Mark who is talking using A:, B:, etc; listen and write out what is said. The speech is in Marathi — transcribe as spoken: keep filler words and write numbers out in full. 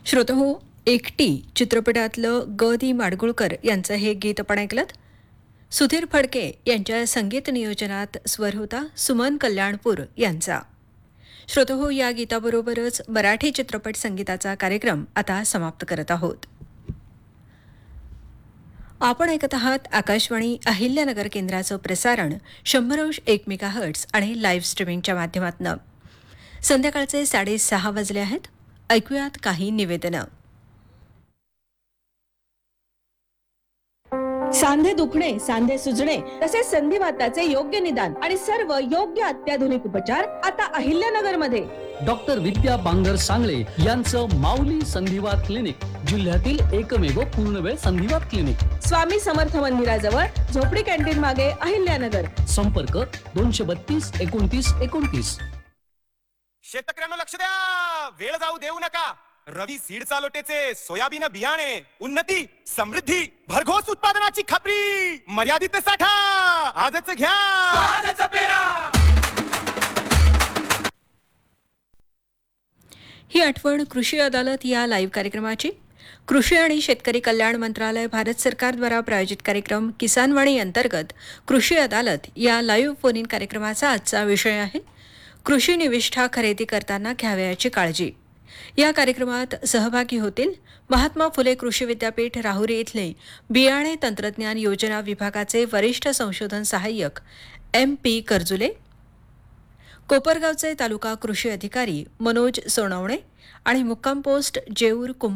A: श्रोतहो, एकटी चित्रपटातलं ग दी माडगुळकर यांचं हे गीत आपण ऐकलं. सुधीर फडके यांच्या संगीत नियोजनात स्वर होता सुमन कल्याणपूर यांचा. श्रोतहो, या गीताबरोबरच मराठी चित्रपट संगीताचा कार्यक्रम आता समाप्त करत आहोत. आपण ऐकत आहात आकाशवाणी अहिल्यानगर केंद्राचं प्रसारण शंभर अंश एक मेगाहर्ट्झ आणि लाईव्ह स्ट्रीमिंगच्या माध्यमातून. संध्याकाळचे साडेसहा वाजले आहेत. ऐकूयात काही निवेदनं.
B: सांधे दुखणे, सांधे सुजणे तसेच संधिवाताचे योग्य निदान आणि सर्व योग्य अत्याधुनिक उपचार आता अहिल्यानगर मध्ये.
C: डॉक्टर विद्या बांगर सांगळे यांचं माऊली संधिवात क्लिनिक जिल्ह्यातील एकमेव पूर्णवेळ संधिवात क्लिनिक.
B: स्वामी समर्थ मंदिराजवळ झोपडी कॅन्टीन मागे अहिल्यानगर.
C: संपर्क दोनशे बत्तीस एकोणतीस एकोणतीस.
D: शेतकऱ्यांना लक्ष द्या, वेळ जाऊ देऊ नका. रवी सीड चालोटेचे सोयाबीन बियाणे उन्नती समृद्धी भरघोस उत्पादनाची खात्री मर्यादित साठा आजच घ्या. आजच पेरा.
A: ही आठवण कृषी अदालत या लाईव्ह कार्यक्रमाची. कृषी आणि शेतकरी कल्याण मंत्रालय भारत सरकारद्वारा प्रायोजित कार्यक्रम किसानवाणी अंतर्गत कृषी अदालत या लाईव्ह फोन इन कार्यक्रमाचा आजचा विषय आहे कृषी निविष्ठा खरेदी करताना घ्यावयाची काळजी. या कार्यक्रमात सहभागी होतील महात्मा फुले कृषी विद्यापीठ राहुरी इथले बियाणे तंत्रज्ञान योजना विभागाचे वरिष्ठ संशोधन सहाय्यक एम पी करजुले, कोपरगावचे तालुका कृषी अधिकारी मनोज सोनवणे आणि मुक्काम पोस्ट जेऊर